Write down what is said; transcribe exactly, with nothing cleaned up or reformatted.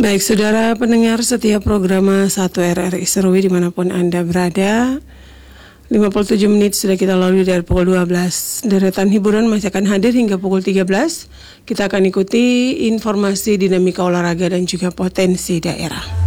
Baik, saudara pendengar setiap program satu R R I Serui dimanapun Anda berada, lima puluh tujuh menit sudah kita lalui dari pukul dua belas. Deretan hiburan masih akan hadir hingga pukul tiga belas. Kita akan ikuti informasi dinamika olahraga dan juga potensi daerah.